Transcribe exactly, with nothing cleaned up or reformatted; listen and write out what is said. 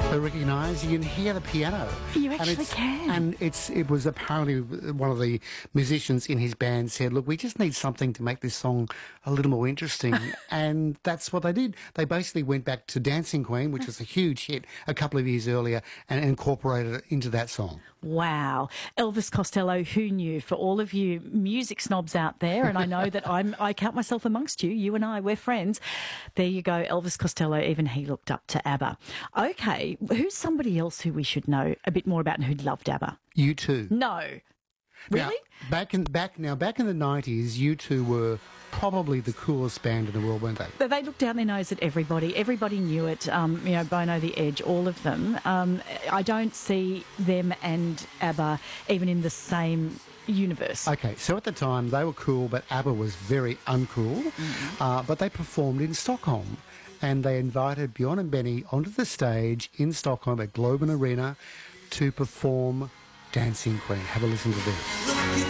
to recognise. You can hear the piano. You and actually it's, can. And it's it was apparently one of the musicians in his band said, look, we just need something to make this song a little more interesting. And that's what they did. They basically went back to Dancing Queen, which was a huge hit a couple of years earlier, and incorporated it into that song. Wow. Elvis Costello, who knew? For all of you music snobs out there, and I know that I'm, I count myself amongst you, you and I, we're friends. There you go, Elvis Costello, even he looked up to ABBA. Okay, who's somebody else who we should know a bit more about and who loved ABBA? U two. No. Really? Now, back in back now back in the nineties, U two were probably the coolest band in the world, weren't they? They looked down their nose at everybody. Everybody knew it. Um, you know, Bono, The Edge, all of them. Um, I don't see them and ABBA even in the same universe. Okay, so at the time they were cool, but ABBA was very uncool. Mm-hmm. Uh, but they performed in Stockholm, and they invited Bjorn and Benny onto the stage in Stockholm at Globen Arena to perform Dancing Queen. Have a listen to this.